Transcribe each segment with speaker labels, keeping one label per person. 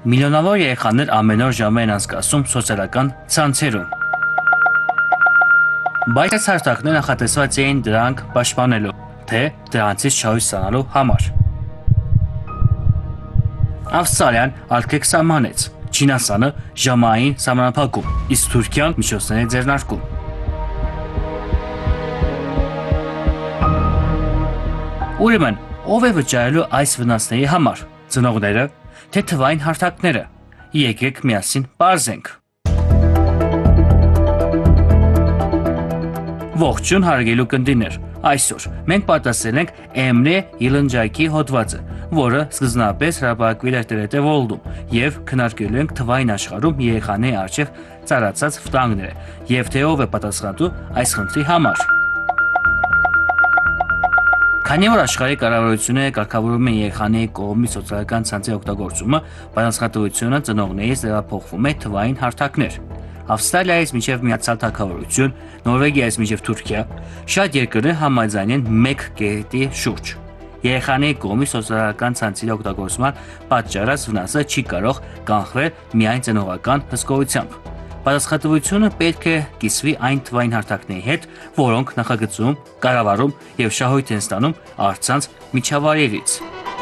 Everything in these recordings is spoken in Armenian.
Speaker 1: Միլիոնավոր երեխաներ ամեն օր ժամեր են անցկացնում սոցիալական ցանցերում։ Բայց այս հարթակները նախատեսված էին դրանք պաշտպանելու, թե դրանցից չհույս ստանալու համար։ Ավստրալիան արգելք սահմանեց, Չինաստանը ժամային սահմանափակում, իսկ Թուրքիան միջոցներ է ձեռնարկում։ Ուրեմն, ով է վճարելու այս վնասների համար, ծնողները, թե թվային հարթակները։ Եկեք միասին պարզենք։ Ողջույն հարգելի կնդիներ, այսօր մենք պատասխանել ենք Emre Yılınçay'ի հոդվածը, որը սկզբնապես հրապարակվել էր TRT World-ում եւ քննարկելու ենք թվային աշխարհում երեխաների առջև ծառացած վտանգները եւ թե ով է պատասխանատու այս խնդրի համար։ Քանի որ աշխարհի կառավարությունները կարգավորում են երեխաների կողմից սոցիալական ցանցի օգտագործումը, պատասխանատվությունը ծնողներից տեղափոխվում է թվային հարթակներ։ Ավստրալիայից մինչև Միացյալ Թագավորություն, Նորվեգիայից մինչև Թուրքիա, շատ երկրներ համաձայն են մեկ կետի շուրջ։ Երեխաների կողմից սոցիալական ցանցի օգտագործման պատճառած վնասը չի կարող կանխվել միայն ծնողական հսկողությամբ։ Պատասխանատվությունը պետք է կիսվի այն թվային հարթակների հետ, որոնք նախագծում, կառավարում եւ շահույթ են ստանում առցանց միջավայրերից։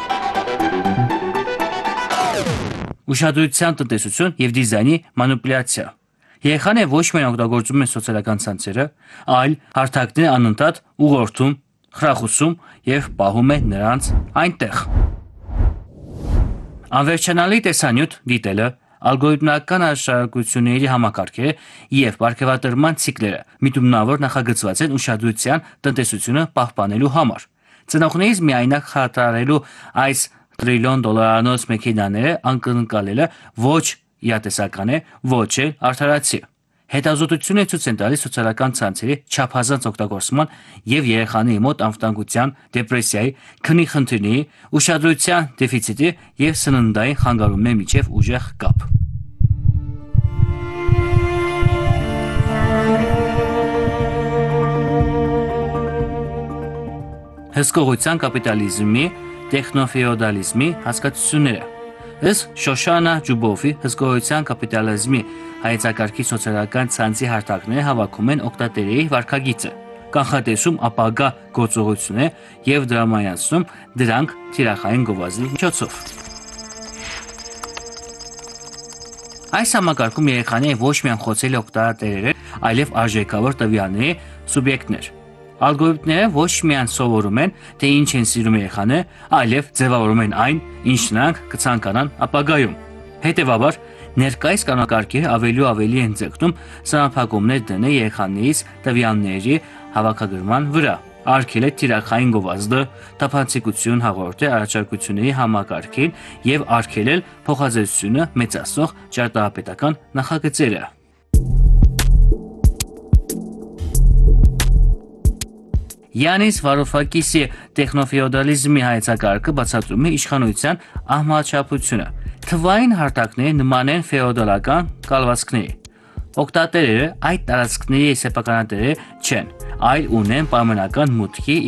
Speaker 1: Ուշադրության տնտեսություն եւ դիզայնի մանիպուլյացիա։ Երեխաները ոչ միայն օգտագործում են սոցիալական ցանցերը, այլ հարթակները անընդհատ ուղղորդում, խրախուսում եւ պահում են նրանց այնտեղ։ Անվերջանալի տեսանյութ դիտելը, ալգորիթմական արշավությունների համակարգերը եւ պարգևատրման ցիկլերը միտումնավոր նախագծված են ուշադրության տնտեսությունը պահպանելու համար։ Ծնողներից միայնակ խաթարելու այս $1 տրիլիոն մեքենաները անկնկալելը ոչ իրատեսական է, ոչ էլ արդարացի։ Հետազոտությունները ցույց են տալիս սոցիալական ցանցերի չափազանց օգտագործման եւ երեխաների մոտ անվտանգության, դեպրեսիայի, քնի խնդիրների, ուշադրության դեֆիցիտի եւ սննդային խանգարումների միջև ուժեղ կապ։ Հսկողության կապիտալիզմի, տեխնոֆեոդալիզմի հասկացությունները։ Ըստ Շոշանա Ջուբովի հսկողության կապիտալիզմի հայեցակարգի սոցիալական ցանցի հարթակները հավաքում են օգտատերերի վարքագիծը, կանխատեսում ապագա գործողությունները եւ դրամայացնում դրանք թիրախային գովազդի միջոցով։ Այս համակարգում երեխաները ոչ միայն խոցելի օգտատերեր են, այլև արժեքավոր տվյալների սուբյեկտներ։ Ալգորիթմները ոչ միայն սովորում են, թե ինչ են սիրում երեխաները, այլև ձևավորում են այն, ինչ նրանք կցանկանան ապագայում։ Հետևաբար, ներկայիս կանոնակարգերը ավելի ու ավելի են ձգտում սահմանափակումներ դնել երեխաներից տվյալների հավաքագրման վրա, արգելել թիրախային գովազդը, թափանցիկություն հաղորդել առաջարկությունների համակարգին եւ արգելել փոխազդեցությունը մեծացնող ճարտարապետական նախագծերը։ Յանիս Վարուֆակիսի տեխնոֆեոդալիզմի հայեցակարգը բացատրում է իշխանության ահմաչափությունը։ Թվային հարթակները նման են ֆեոդալական կալվածքների։ Օգտատերերը այդ տարածքների սեփականատերերը չեն, այլ ունեն պայմանական մուտքի